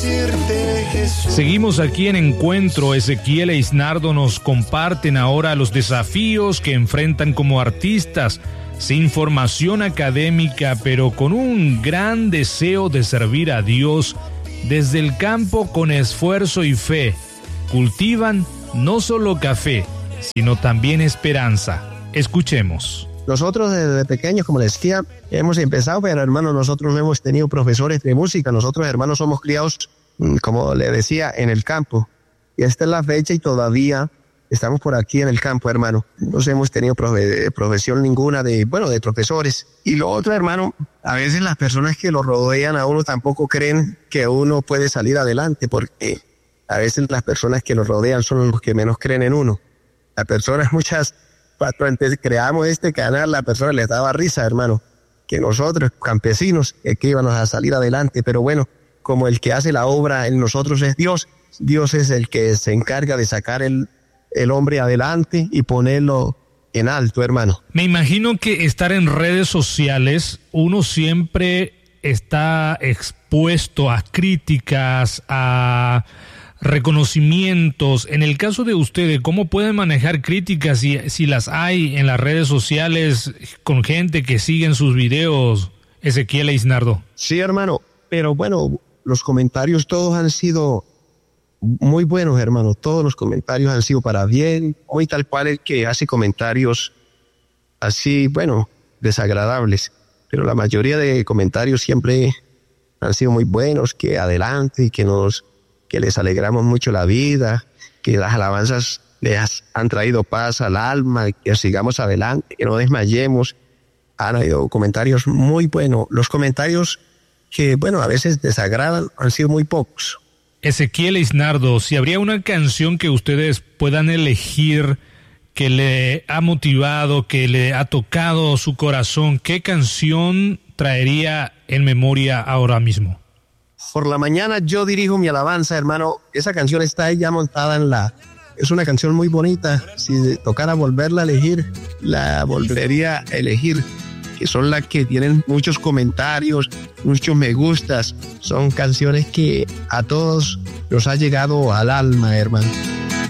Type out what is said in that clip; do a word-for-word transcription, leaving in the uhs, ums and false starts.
decirte, Jesús. Seguimos aquí en Encuentro. Ezequiel e Isnardo nos comparten ahora los desafíos que enfrentan como artistas, sin formación académica, pero con un gran deseo de servir a Dios desde el campo con esfuerzo y fe. Cultivan no solo café, sino también esperanza. Escuchemos. Nosotros desde pequeños, como les decía, hemos empezado, pero hermanos, nosotros no hemos tenido profesores de música. Nosotros, hermanos, somos criados, como le decía, en el campo. Y esta es la fecha y todavía estamos por aquí en el campo, hermano. No hemos tenido profe- profesión ninguna de, bueno, de profesores. Y lo otro, hermano, a veces las personas que lo rodean a uno tampoco creen que uno puede salir adelante, porque a veces las personas que lo rodean son los que menos creen en uno. Las personas, muchas, cuando antes creamos este canal, la persona les daba risa, hermano, que nosotros, campesinos, que íbamos a salir adelante. Pero bueno, como el que hace la obra en nosotros es Dios, Dios es el que se encarga de sacar el, el hombre adelante y ponerlo en alto, hermano. Me imagino que estar en redes sociales, uno siempre está expuesto a críticas, a reconocimientos. En el caso de ustedes, ¿cómo pueden manejar críticas si, si las hay en las redes sociales con gente que sigue sus videos, Ezequiel e Isnardo? Sí, hermano, pero bueno, los comentarios todos han sido muy buenos, hermano. Todos los comentarios han sido para bien. Hoy tal cual el que hace comentarios así, bueno, desagradables. Pero la mayoría de comentarios siempre han sido muy buenos, que adelante, que nos, que les alegramos mucho la vida, que las alabanzas les han traído paz al alma, que sigamos adelante, que no desmayemos. Han habido comentarios muy buenos. Los comentarios que, bueno, a veces desagradan han sido muy pocos. Ezequiel e Isnardo, si habría una canción que ustedes puedan elegir que le ha motivado, que le ha tocado su corazón, ¿qué canción traería en memoria ahora mismo? Por la mañana yo dirijo mi alabanza, hermano. Esa canción está ahí ya montada en la... Es una canción muy bonita. Si tocara volverla a elegir, la volvería a elegir. Que son las que tienen muchos comentarios, muchos me gustas. Son canciones que a todos nos ha llegado al alma, hermano.